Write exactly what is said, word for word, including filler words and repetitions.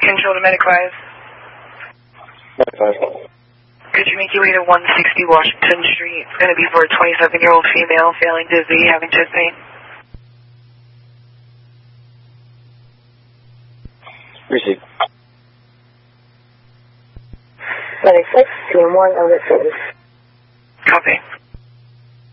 Control to Medicwise. Medicwise. Could you make your way to one sixty Washington Street? It's going to be for a twenty-seven-year-old female feeling dizzy, having chest pain. Receive. ninety-six, two one one, Elliott Service. Copy.